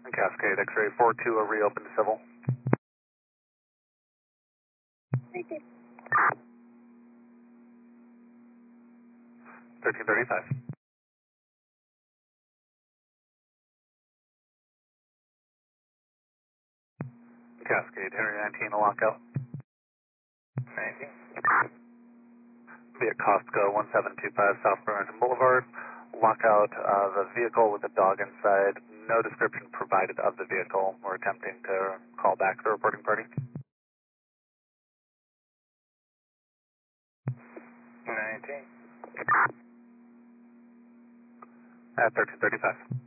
Cascade X-ray 42, reopen to civil. 1335. Cascade, Henry 19, a lockout. 19. Be at Costco 1725 South Burlington Boulevard. Lockout the vehicle with a dog inside. No description provided of the vehicle. We're attempting to call back the reporting party. 19. At 1335.